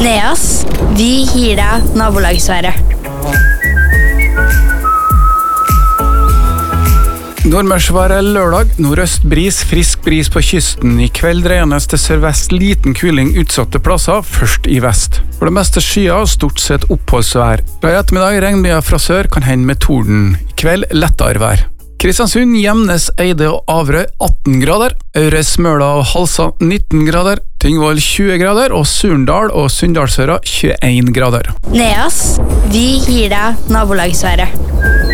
Neas, vi gir deg nabolagsværet. Nordmørsværet lørdag, nordøst bris, frisk bris på kysten. I kveld dreienes til sørvest liten kuling utsatte plasser, først i vest. For det meste skyer, stort sett oppholdsvær. Fra i ettermiddag regnbyger fra sør kan hende med torden. I kveld lettere vær. Kristiansund, Gjemnes, Eide og Averøy 18 grader. Øyre, Smøla og Halsa 19 grader. Tingvoll 20 grader og Surndal og Sunndalsøra 21 grader. Neas, vi gir deg nabolagsværet.